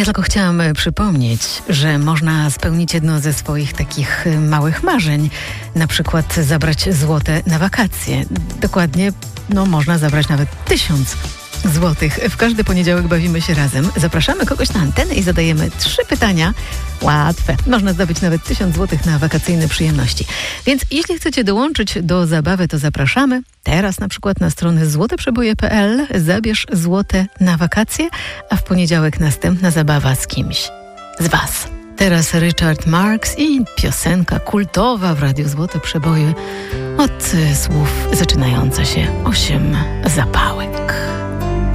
Ja tylko chciałam przypomnieć, że można spełnić jedno ze swoich takich małych marzeń. Na przykład zabrać złote na wakacje. Dokładnie, można zabrać nawet 1000 złotych. W każdy poniedziałek bawimy się razem. Zapraszamy kogoś na antenę i zadajemy 3 pytania. Łatwe. Można zdobyć nawet 1000 złotych na wakacyjne przyjemności. Więc jeśli chcecie dołączyć do zabawy, to zapraszamy. Teraz na przykład na stronę złoteprzeboje.pl zabierz złote na wakacje, a w poniedziałek następna zabawa z kimś z Was. Teraz Richard Marx i piosenka kultowa w Radiu Złote Przeboje od słów zaczynająca się 8 zapałek.